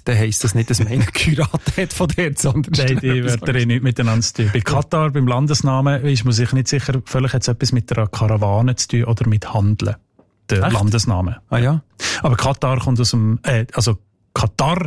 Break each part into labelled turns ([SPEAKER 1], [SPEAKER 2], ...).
[SPEAKER 1] dann heisst das nicht, dass man einen geheiratet hat von dort, sondern...
[SPEAKER 2] Nein, die Wörter haben nichts miteinander zu tun. Bei Katar, beim Landesnamen, ist man sich nicht sicher, vielleicht hat es etwas mit einer Karawane zu tun oder mit Handeln. Der
[SPEAKER 1] Echt?
[SPEAKER 2] Landesname.
[SPEAKER 1] Ah ja?
[SPEAKER 2] Aber Katar kommt aus dem... Katar,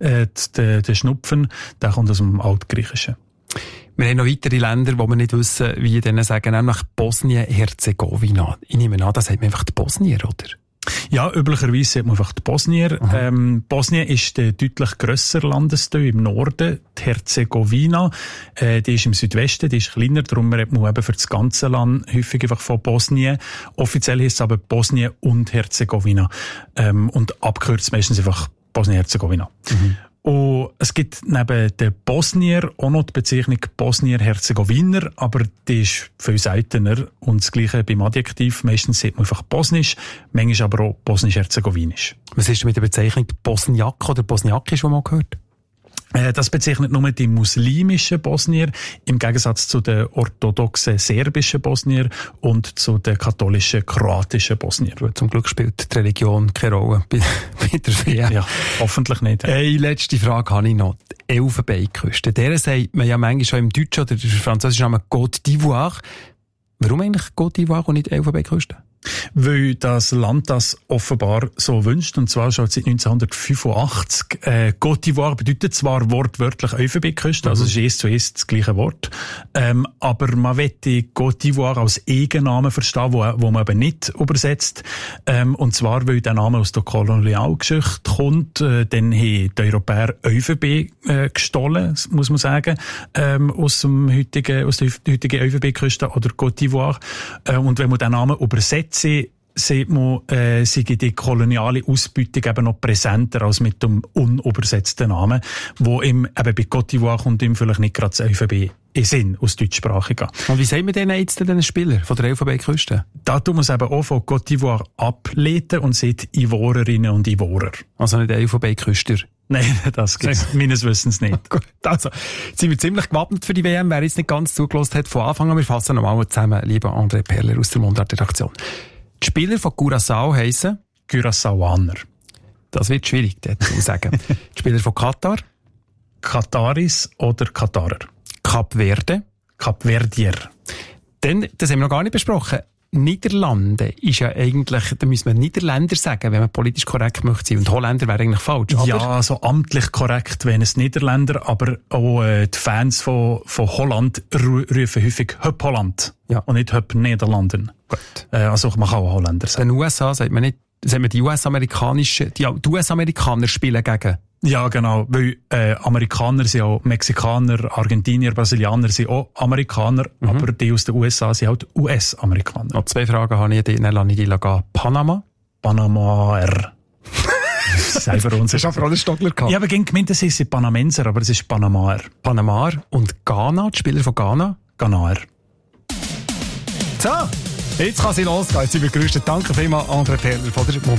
[SPEAKER 2] der Schnupfen, der kommt aus dem Altgriechischen.
[SPEAKER 1] Wir haben noch weitere Länder, wo wir nicht wissen, wie ich denen sagen, nämlich Bosnien-Herzegowina. Ich nehme an, das sagt man einfach die Bosnier, oder?
[SPEAKER 2] Ja, üblicherweise sagt man einfach die Bosnier. Bosnien ist der deutlich grösser Landesteil im Norden. Die Herzegowina, die ist im Südwesten, die ist kleiner, darum redet man eben für das ganze Land häufig einfach von Bosnien. Offiziell heisst es aber Bosnien und Herzegowina. Und abkürzt meistens einfach Bosnien-Herzegowina. Und es gibt neben den Bosnier auch noch die Bezeichnung Bosnier-Herzegowiner, aber die ist viel seltener. Und das Gleiche beim Adjektiv. Meistens sieht man einfach Bosnisch, manchmal aber auch Bosnisch-Herzegowinisch.
[SPEAKER 1] Was ist mit der Bezeichnung Bosniak oder Bosniakisch, die man gehört?
[SPEAKER 2] Das bezeichnet nur die muslimischen Bosnier, im Gegensatz zu den orthodoxen serbischen Bosnier und zu den katholischen kroatischen Bosnier.
[SPEAKER 1] Zum Glück spielt die Religion keine Rolle bei der WM.
[SPEAKER 2] Ja, hoffentlich nicht.
[SPEAKER 1] Eine letzte Frage habe ich noch. Die Elfenbeinküste. Der sagt man ja manchmal schon im Deutschen oder im französischen Namen Côte d'Ivoire. Warum eigentlich Côte d'Ivoire und nicht Elfenbeinküste?
[SPEAKER 2] Weil das Land das offenbar so wünscht, und zwar schon seit 1985. Côte d'Ivoire bedeutet zwar wortwörtlich Elfenbeinküste, also es ist 1:1 das gleiche Wort, aber man will die Côte d'Ivoire als Eigennamen verstehen, wo man eben nicht übersetzt, und zwar, weil der Name aus der Kolonialgeschichte kommt, dann haben die Europäer Elfenbein gestohlen, muss man sagen, aus der heutigen Elfenbeinküste oder Côte d'Ivoire, und wenn man den Namen übersetzt, sieht man, sei die koloniale Ausbeutung eben noch präsenter als mit dem unübersetzten Namen, wo eben bei Côte d'Ivoire kommt ihm vielleicht nicht gerade das Elfenbein in Sinn aus deutschsprachiger.
[SPEAKER 1] Und wie sagen wir denn jetzt den Spielern von der Elfenbeinküste?
[SPEAKER 2] Da tun wir es eben auch von Côte d'Ivoire ableiten und sieht Ivorerinnen und Ivorer.
[SPEAKER 1] Also nicht Elfenbeinküster?
[SPEAKER 2] Nein, das gibt's meines Wissens nicht.
[SPEAKER 1] Gut, also, jetzt sind wir ziemlich gewappnet für die WM. Wer jetzt nicht ganz zugelassen hat von Anfang an, wir fassen nochmal zusammen, lieber André Perler aus der Mundart-Redaktion. Die Spieler von Curaçao heissen?
[SPEAKER 2] Curaçaoaner.
[SPEAKER 1] Das wird schwierig, dort zu sagen. Die Spieler von Katar?
[SPEAKER 2] Kataris oder Katarer.
[SPEAKER 1] Kapverde?
[SPEAKER 2] Kapverdier.
[SPEAKER 1] Dann, das haben wir noch gar nicht besprochen, Niederlande ist ja eigentlich, da müssen wir Niederländer sagen, wenn man politisch korrekt möchte sein. Und Holländer wäre eigentlich falsch, oder?
[SPEAKER 2] Ja, so amtlich korrekt wären es Niederländer, aber auch die Fans von Holland rufen häufig Höp Holland.
[SPEAKER 1] Ja.
[SPEAKER 2] Und nicht Höp Niederlanden.
[SPEAKER 1] Gut.
[SPEAKER 2] Also man kann auch Holländer sagen.
[SPEAKER 1] In den USA sagt man nicht, sagt man die US-Amerikaner spielen gegen.
[SPEAKER 2] Ja, genau, weil Amerikaner sind auch Mexikaner, Argentinier, Brasilianer sind auch Amerikaner, aber die aus den USA sind halt US-Amerikaner.
[SPEAKER 1] Noch 2 Fragen habe ich, dann lasse ich die gehen. Panama?
[SPEAKER 2] Panamaer. Selber unser.
[SPEAKER 1] Hast du einfach auch einen Stockler gehabt?
[SPEAKER 2] Ich habe gemeint, es ist Panamenser, aber es ist Panamaer.
[SPEAKER 1] Panamaer und Ghana, die Spieler von Ghana?
[SPEAKER 2] Ghanaer.
[SPEAKER 1] So, jetzt kann sie losgehen. Jetzt sind wir gerüstet. Danke vielmals, André Perler von der Mundart.